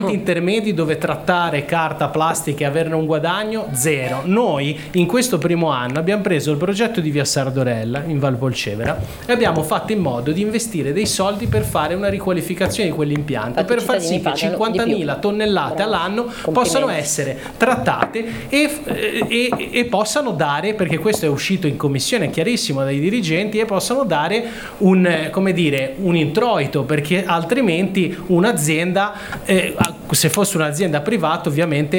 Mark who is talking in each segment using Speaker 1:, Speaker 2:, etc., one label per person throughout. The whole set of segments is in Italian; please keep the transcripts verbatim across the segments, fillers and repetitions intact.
Speaker 1: intermedi dove trattare carta, plastica e averne un guadagno zero. Noi in questo primo anno abbiamo preso il progetto di via Sardorella in Valpolcevera e abbiamo fatto in modo di investire dei soldi per fare una riqualificazione di quell'impianto, per far sì che cinquantamila tonnellate Bravo. all'anno possano essere trattate e, e, e possano dare, perché questo è uscito in commissione chiarissimo dai dirigenti, e possano dare un, come dire, un introito, perché altrimenti un'azienda eh, se fosse un'azienda privata ovviamente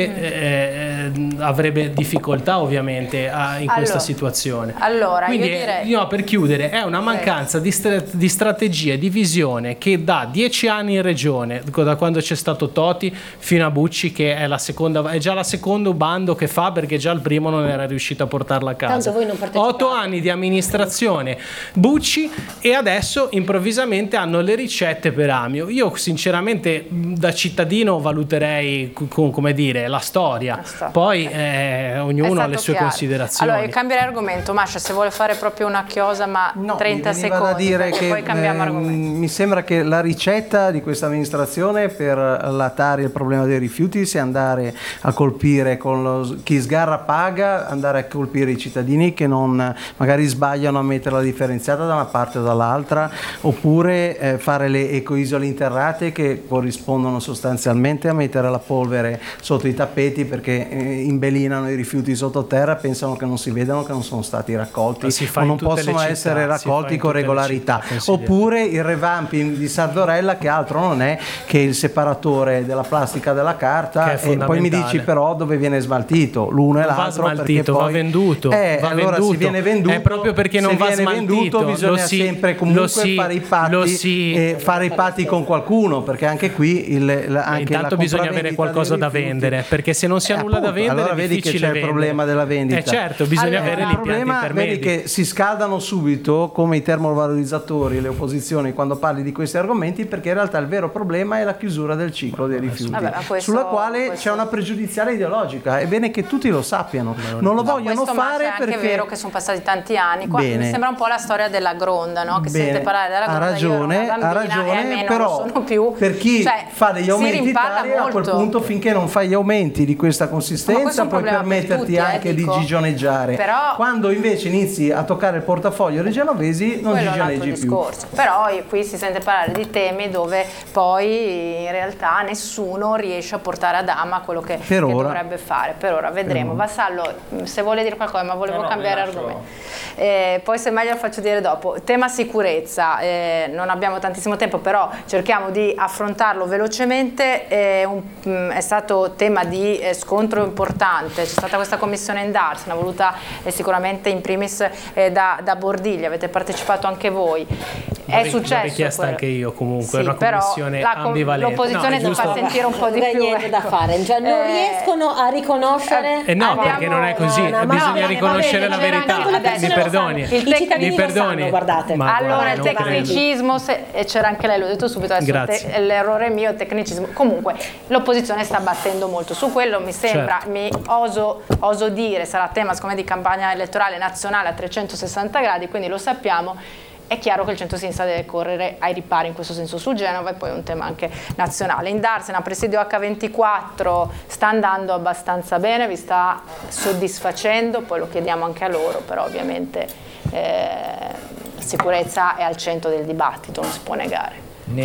Speaker 1: eh, avrebbe difficoltà ovviamente a, in allora, questa situazione.
Speaker 2: Allora,
Speaker 1: Quindi
Speaker 2: io direi...
Speaker 1: no, per chiudere, è una mancanza di, stra- di strategia e di visione che da dieci anni in regione, da quando c'è stato Toti fino a Bucci, che è la seconda, è già la secondo bando che fa, perché già il primo non era riuscito a portarla a casa.
Speaker 3: Tanto voi non partecipate.
Speaker 1: Otto anni di amministrazione Bucci e adesso improvvisamente hanno le ricette per Amio. Io sinceramente da cittadino valuterei con, come dire, la storia, poi eh, ognuno ha le sue
Speaker 2: chiaro.
Speaker 1: considerazioni.
Speaker 2: Allora, io cambierei argomento. Mascia, se vuole fare proprio una chiosa, ma
Speaker 4: no,
Speaker 2: trenta secondi,
Speaker 4: da dire che
Speaker 2: poi cambiamo
Speaker 4: eh,
Speaker 2: argomento.
Speaker 4: Mi sembra che la ricetta di questa amministrazione per lattare il problema dei rifiuti sia andare a colpire con lo, chi sgarra paga, andare a colpire i cittadini che non magari sbagliano a mettere la differenziata da una parte o dall'altra, oppure eh, fare le ecoisole interrate che corrispondono sostanzialmente a mettere la polvere sotto i tappeti, perché eh, imbelinano i rifiuti sottoterra, pensano che non si vedano, che non sono stati raccolti o non possono città, essere raccolti con regolarità. Città, oppure il revamping di Sardorella, che altro non è che il separatore della plastica dalla carta, e poi mi dici però dove viene smaltito l'uno e l'altro,
Speaker 1: va smaltito,
Speaker 4: poi,
Speaker 1: va venduto,
Speaker 4: eh,
Speaker 1: va
Speaker 4: allora
Speaker 1: venduto.
Speaker 4: Si viene venduto,
Speaker 1: è proprio perché non va
Speaker 4: viene
Speaker 1: smaltito,
Speaker 4: venduto bisogna
Speaker 1: si,
Speaker 4: sempre comunque
Speaker 1: si,
Speaker 4: fare i patti
Speaker 1: si,
Speaker 4: e fare i patti con qualcuno, perché anche qui il, la, anche
Speaker 1: intanto
Speaker 4: la
Speaker 1: bisogna avere qualcosa da vendere, perché se non si ha
Speaker 4: eh,
Speaker 1: nulla
Speaker 4: appunto,
Speaker 1: da vendere
Speaker 4: allora
Speaker 1: è
Speaker 4: vedi che c'è
Speaker 1: vendere.
Speaker 4: il problema della vendita.
Speaker 1: Eh certo, bisogna
Speaker 2: allora,
Speaker 1: avere
Speaker 4: il
Speaker 1: l'impianti
Speaker 4: problema,
Speaker 1: intermedi.
Speaker 4: vedi che si scaldano subito come i termovalorizzatori, le opposizioni, quando parli di questi argomenti, perché in realtà il vero problema è la chiusura del ciclo dei rifiuti,
Speaker 2: Vabbè, questo,
Speaker 4: sulla quale
Speaker 2: questo...
Speaker 4: c'è una pregiudiziale ideologica. È bene che tutti lo sappiano, non lo
Speaker 2: no,
Speaker 4: vogliono fare
Speaker 2: è
Speaker 4: perché
Speaker 2: anche vero che sono passati tanti anni. Qua
Speaker 4: bene.
Speaker 2: Mi sembra un po' la storia della Gronda, no? Che
Speaker 4: Bene.
Speaker 2: sente parlare della Gronda,
Speaker 4: ha ragione,
Speaker 2: bambina,
Speaker 4: ha ragione, però
Speaker 2: non sono più.
Speaker 4: per chi
Speaker 2: cioè,
Speaker 4: fa degli aumenti tali, a quel punto, finché non fai gli aumenti di questa consistenza, puoi permetterti per tutti, anche eh, dico, di gigioneggiare.
Speaker 2: Però,
Speaker 4: quando invece inizi a toccare il portafoglio dei genovesi non gigioneggi più.
Speaker 2: Discorso. Però qui si sente parlare di temi dove poi in realtà nessuno riesce a portare ad ama quello che, che dovrebbe fare. Per ora vedremo. Vassallo, se vuole dire qualcosa, ma volevo no, no, cambiare argomento. Eh, poi se meglio lo faccio dire dopo. Tema sicurezza, eh, non abbiamo tantissimo tempo, però cerchiamo di affrontarlo velocemente. Eh, un, è stato tema di eh, scontro importante, c'è stata questa commissione in Darsena voluta eh, sicuramente in primis eh, da, da Bordiglia, avete partecipato anche voi. È successo. L'ho
Speaker 1: richiesta anche io comunque,
Speaker 2: sì,
Speaker 1: è una commissione
Speaker 2: la,
Speaker 1: ambivalente.
Speaker 2: L'opposizione
Speaker 1: no,
Speaker 2: deve far sentire un po' di più.
Speaker 3: Niente ecco. da fare, cioè, non eh, riescono a riconoscere.
Speaker 1: Eh no,
Speaker 2: Andiamo,
Speaker 1: perché non è così,
Speaker 3: no, no,
Speaker 1: bisogna
Speaker 2: bene,
Speaker 1: riconoscere
Speaker 2: bene,
Speaker 1: la verità.
Speaker 2: adesso
Speaker 1: Mi perdoni,
Speaker 3: tec-
Speaker 1: mi perdoni.
Speaker 3: Sanno, guardate.
Speaker 1: Ma
Speaker 2: allora
Speaker 1: guarda,
Speaker 2: il tecnicismo, se, e c'era anche lei, l'ho detto subito, adesso te, l'errore mio, il tecnicismo. Comunque l'opposizione sta battendo molto su quello, mi sembra, certo. mi oso, oso dire, sarà tema secondo me di campagna elettorale nazionale a trecentosessanta gradi, quindi lo sappiamo. È chiaro che il centro-sinistra deve correre ai ripari in questo senso su Genova, e poi è un tema anche nazionale. In Darsena, presidio acca ventiquattro sta andando abbastanza bene, vi sta soddisfacendo, poi lo chiediamo anche a loro, però ovviamente eh, la sicurezza è al centro del dibattito, non si può negare.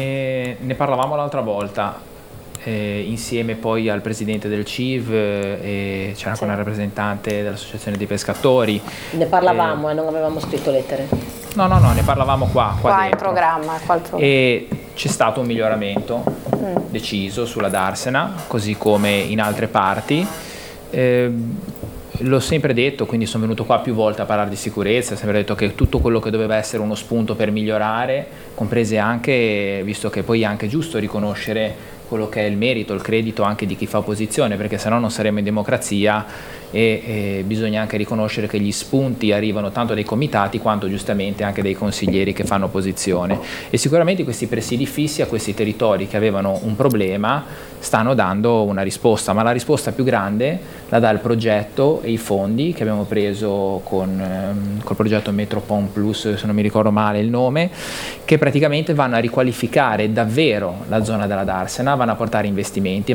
Speaker 5: Ne, ne parlavamo l'altra volta, eh, insieme poi al presidente del C I V eh, e c'era anche sì. una rappresentante dell'associazione dei pescatori.
Speaker 3: Ne parlavamo e eh, non avevamo scritto lettere.
Speaker 5: No, no, no, ne parlavamo qua, qua,
Speaker 2: qua in programma. Qua programma.
Speaker 5: E c'è stato un miglioramento mm. deciso sulla Darsena, così come in altre parti. Eh, l'ho sempre detto, quindi sono venuto qua più volte a parlare di sicurezza, ho sempre detto che tutto quello che doveva essere uno spunto per migliorare, comprese anche, visto che poi è anche giusto riconoscere quello che è il merito, il credito anche di chi fa opposizione, perché sennò non saremmo in democrazia e, e bisogna anche riconoscere che gli spunti arrivano tanto dai comitati quanto giustamente anche dai consiglieri che fanno opposizione, e sicuramente questi presidi fissi a questi territori che avevano un problema stanno dando una risposta, ma la risposta più grande la dà il progetto e i fondi che abbiamo preso con ehm, col progetto Metropon Plus, se non mi ricordo male il nome, che praticamente vanno a riqualificare davvero la zona della Darsena, vanno a portare investimenti,